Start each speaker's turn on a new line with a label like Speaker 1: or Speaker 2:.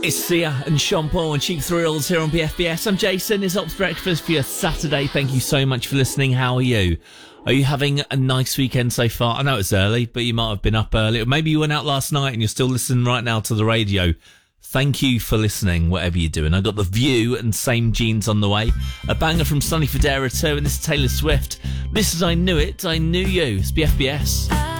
Speaker 1: It's Sia and Sean Paul and Cheap Thrills here on BFBS. I'm Jason. It's Ops Breakfast for your Saturday. Thank you so much for listening. How are you? Are you having a nice weekend so far? I know it's early, but you might have been up early. Or maybe you went out last night and you're still listening right now to the radio. Thank you for listening, whatever you're doing. I got The View and Same Jeans on the way. A banger from Sonny Fodera too, and this is Taylor Swift. This is I Knew It, I Knew You. It's BFBS.